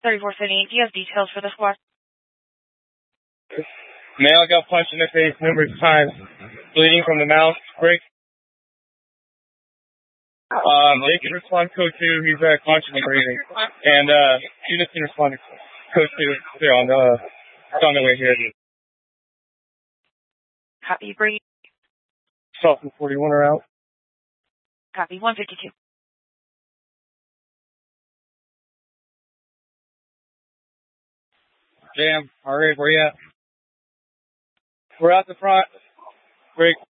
3478, do you have details for the squad? Male got punched in the face numerous times, bleeding from the mouth, break. They can respond to code 2, he's conscious and breathing. And students can respond to code 2, they're on the way here. Copy, breathe. Salt and 41 are out. Copy, 152. Jam, alright, where you at? We're out the front. Break.